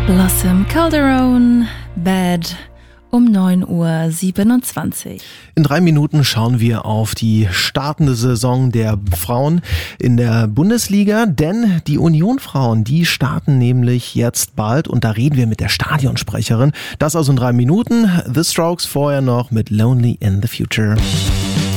Blossom Calderon, Bad, um 9:27 Uhr. In 3 Minuten schauen wir auf die startende Saison der Frauen in der Bundesliga, denn die Union-Frauen, die starten nämlich jetzt bald und da reden wir mit der Stadionsprecherin. Das also in 3 Minuten. The Strokes vorher noch mit Lonely in the Future.